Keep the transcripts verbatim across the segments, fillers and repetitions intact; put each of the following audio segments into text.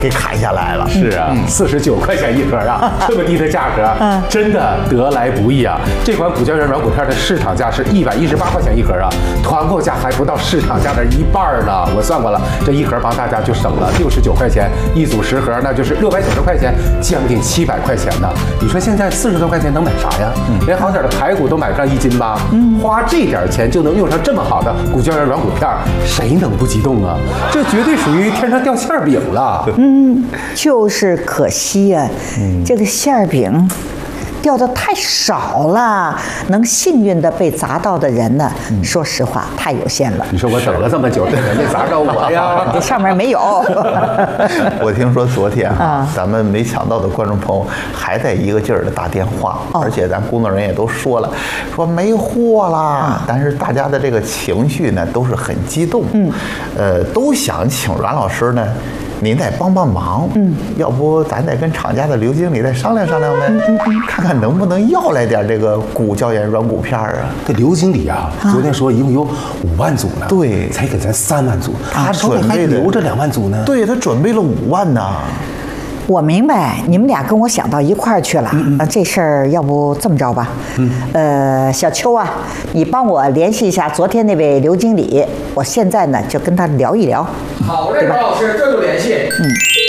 给砍下来了。 是啊，四十九块钱一盒啊，这么低的价格， 嗯真的得来不易啊。这款谷胶原软骨片的市场价是一百一十八块钱一盒啊，团购价还不到市场价的一半呢。我算过了，这一盒帮大家就省了六十九块钱，一组十盒那就是六百九十块钱，将近七百块钱呢。你说现在四十多块钱能买啥呀？连好点的排骨都买不上一斤吧？嗯，花这点钱就能用上这么好的谷胶原软骨片，谁能不激动啊？这绝对属于天上掉馅饼了。 嗯，就是可惜呀、啊，嗯、这个馅儿饼掉的太少了，能幸运的被砸到的人呢，嗯、说实话太有限了。 你说我等了这么久，人家砸着我呀？ 这上面没有。 我听说昨天哈、啊，咱们没抢到的观众朋友还在一个劲儿的打电话，哦、而且咱工作人员也都说了，说没货啦。嗯、但是大家的这个情绪呢，都是很激动，嗯，呃，都想请阮老师呢。您再帮帮忙，嗯，要不咱再跟厂家的刘经理再商量商量呗，嗯嗯嗯，看看能不能要来点这个谷胶原软骨片啊。 这刘经理啊，昨天说一共有五万组呢， 对， 才给咱三万组，他准备还留着两万组呢。 对，他准备了五万呢。 我明白，你们俩跟我想到一块儿去了。嗯嗯、这事儿要不这么着吧？嗯，呃，小邱啊，你帮我联系一下昨天那位刘经理，我现在呢就跟他聊一聊。 好嘞，王老师，这就联系。嗯。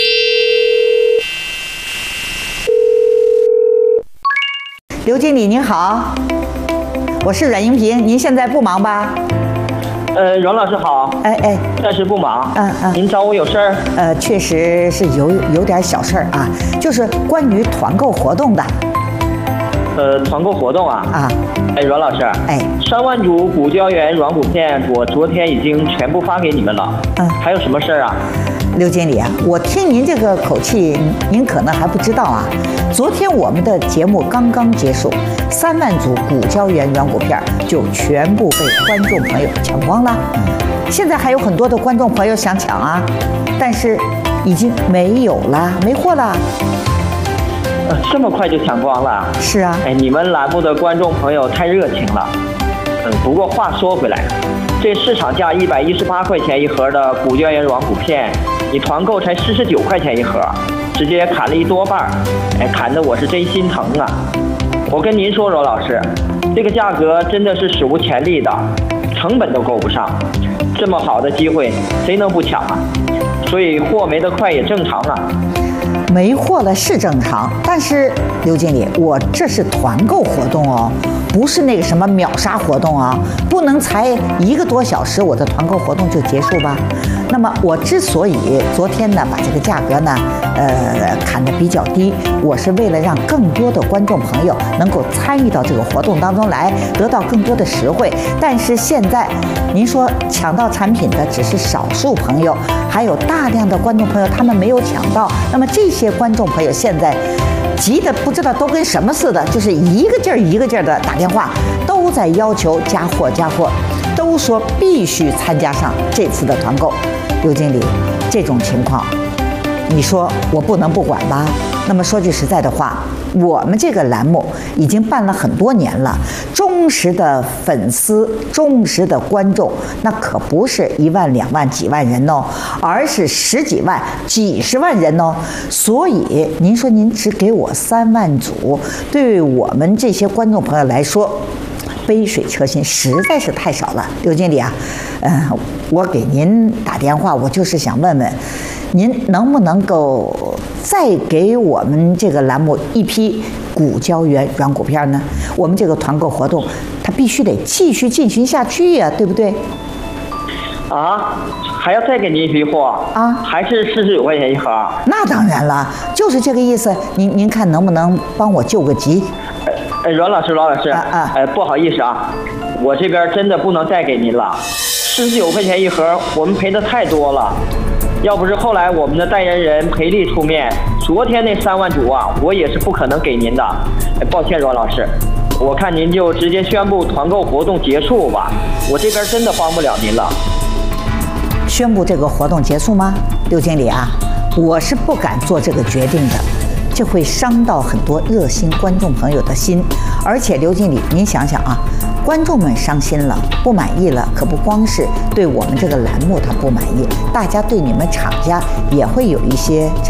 刘经理您好，我是阮英平，您现在不忙吧？ 呃，阮老师好。 哎哎， 暂时不忙。 嗯嗯。 您找我有事儿？ 呃，确实是有有点小事儿啊，就是关于团购活动的。 呃，团购活动啊？ 啊。 哎，阮老师。 哎。 三万组谷胶原软骨片，我昨天已经全部发给你们了。嗯。还有什么事儿啊？ 刘经理啊，我听您这个口气，您可能还不知道啊。昨天我们的节目刚刚结束，三万组谷胶原软骨片就全部被观众朋友抢光了。现在还有很多的观众朋友想抢啊，但是已经没有了，没货了。 呃，这么快就抢光了？ 是啊。 哎，你们栏目的观众朋友太热情了。嗯，不过话说回来，这市场价一百一十八块钱一盒的谷胶原软骨片，你团购才四十九块钱一盒，直接砍了一多半，哎，砍得我是真心疼啊！我跟您说，罗老师，这个价格真的是史无前例的，成本都够不上，这么好的机会，谁能不抢啊？所以货没得快也正常啊。 没货了是正常，但是刘经理，我这是团购活动哦，不是那个什么秒杀活动啊，不能才一个多小时我的团购活动就结束吧？那么我之所以昨天呢把这个价格呢，呃砍得比较低，我是为了让更多的观众朋友能够参与到这个活动当中来，得到更多的实惠。但是现在，您说抢到产品的只是少数朋友，还有大量的观众朋友他们没有抢到，那么这些观众朋友现在急得不知道都跟什么似的，就是一个劲儿一个劲儿的打电话，都在要求加货加货，都说必须参加上这次的团购。刘经理，这种情况，你说我不能不管吧？那么说句实在的话，我们这个栏目已经办了很多年了，忠实的粉丝、忠实的观众，那可不是一万、两万、几万人哦，而是十几万、几十万人哦。所以您说您只给我三万组，对我们这些观众朋友来说，杯水车薪，实在是太少了。刘经理啊，嗯、呃，我给您打电话，我就是想问问，您能不能够再给我们这个栏目一批谷胶原软骨片呢？我们这个团购活动，它必须得继续进行下去呀、啊，对不对？ 啊，还要再给您一批货啊？ 还是四十九块钱一盒？ 那当然了，就是这个意思。您您看能不能帮我救个急？ 哎，阮老师，阮老师， 啊啊， 哎，不好意思啊，我这边真的不能再给您了，四十九块钱一盒，我们赔的太多了。要不是后来我们的代言人赔力出面，昨天那三万组啊，我也是不可能给您的。哎，抱歉，阮老师，我看您就直接宣布团购活动结束吧，我这边真的帮不了您了。 宣布这个活动结束吗？刘经理啊，我是不敢做这个决定的。这会伤到很多热心观众朋友的心，而且刘经理，您想想啊，观众们伤心了，不满意了，可不光是对我们这个栏目他不满意，大家对你们厂家也会有一些这